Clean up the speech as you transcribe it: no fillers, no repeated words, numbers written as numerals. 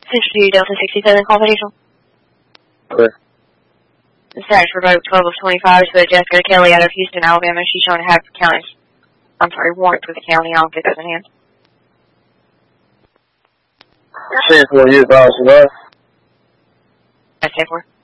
Central 2 Delta 67, call Additional. Clear. The status for boat 12 of 25 is for Jessica Kelly out of Houston, Alabama. She's showing to have warrants with the county. I'll get those in hand. 10-4, you advise of us. That's 10-4.